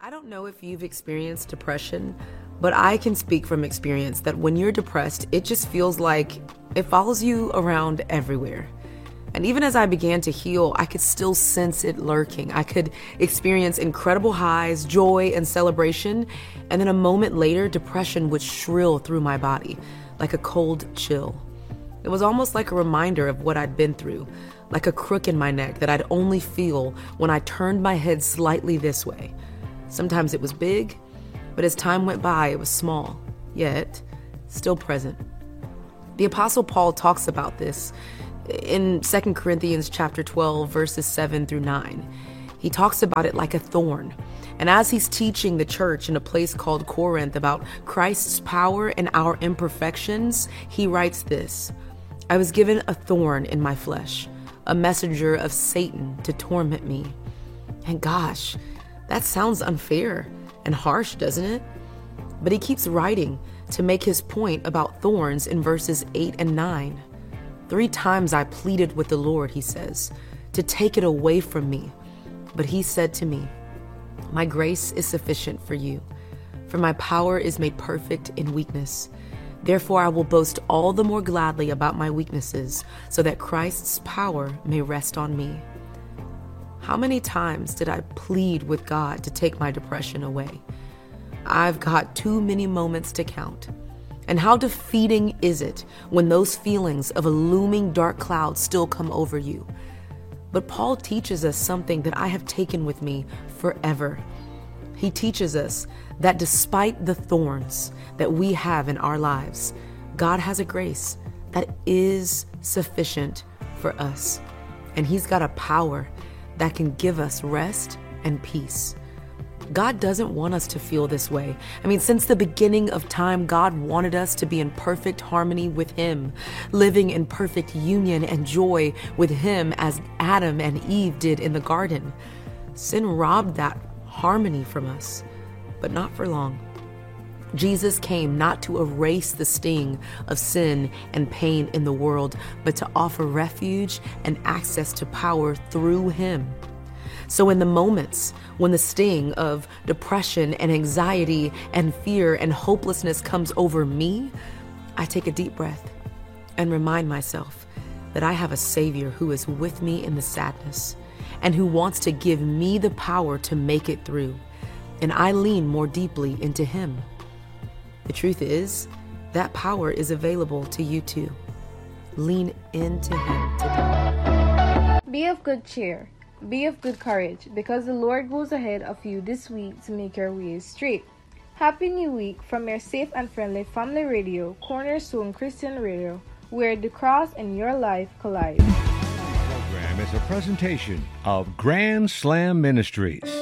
I don't know if you've experienced depression, but I can speak from experience that when you're depressed, it just feels like it follows you around everywhere. And even as I began to heal, I could still sense it lurking. I could experience incredible highs, joy, and celebration. And then a moment later, depression would shrill through my body like a cold chill. It was almost like a reminder of what I'd been through, like a crook in my neck that I'd only feel when I turned my head slightly this way. Sometimes it was big, but as time went by, it was small, yet still present. The Apostle Paul talks about this in 2 Corinthians chapter 12, verses 7 through 9. He talks about it like a thorn. And as he's teaching the church in a place called Corinth about Christ's power and our imperfections, he writes this: I was given a thorn in my flesh, a messenger of Satan to torment me. And gosh, that sounds unfair and harsh, doesn't it? But he keeps writing to make his point about thorns in verses 8 and 9. 3 times I pleaded with the Lord, he says, to take it away from me. But he said to me, my grace is sufficient for you, for my power is made perfect in weakness. Therefore, I will boast all the more gladly about my weaknesses, so that Christ's power may rest on me. How many times did I plead with God to take my depression away? I've got too many moments to count. And how defeating is it when those feelings of a looming dark cloud still come over you? But Paul teaches us something that I have taken with me forever. He teaches us that despite the thorns that we have in our lives, God has a grace that is sufficient for us. And he's got a power that can give us rest and peace. God doesn't want us to feel this way. I mean, since the beginning of time, God wanted us to be in perfect harmony with him, living in perfect union and joy with him as Adam and Eve did in the garden. Sin robbed that harmony from us, but not for long. Jesus came not to erase the sting of sin and pain in the world, but to offer refuge and access to power through him. So in the moments when the sting of depression and anxiety and fear and hopelessness comes over me, I take a deep breath and remind myself that I have a Savior who is with me in the sadness and who wants to give me the power to make it through. And I lean more deeply into him. The truth is, that power is available to you too. Lean into him today. Be of good cheer. Be of good courage, because the Lord goes ahead of you this week to make your ways straight. Happy New Week from your safe and friendly family radio, Cornerstone Christian Radio, where the cross and your life collide. This program is a presentation of Grand Slam Ministries.